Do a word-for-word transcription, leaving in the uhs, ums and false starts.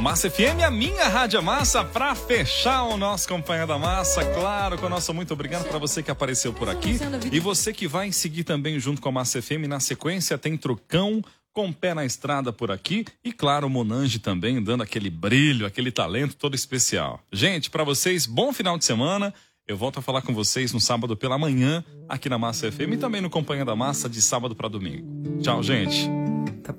Massa F M, a minha Rádio Massa, para fechar o nosso Companhia da Massa, claro, com o nosso muito obrigado para você que apareceu por aqui e você que vai seguir também junto com a Massa F M. Na sequência tem Trucão com o pé na estrada por aqui e claro, o Monange também dando aquele brilho, aquele talento todo especial. Gente, para vocês, bom final de semana. Eu volto a falar com vocês no sábado pela manhã aqui na Massa F M e também no Companhia da Massa de sábado para domingo. Tchau, gente.